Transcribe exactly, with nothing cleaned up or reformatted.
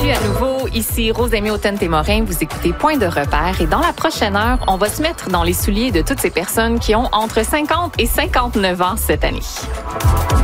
Salut à nouveau, ici Rosemée Automne-Témorin, vous écoutez Point de repère et dans la prochaine heure, on va se mettre dans les souliers de toutes ces personnes qui ont entre cinquante et cinquante-neuf ans cette année.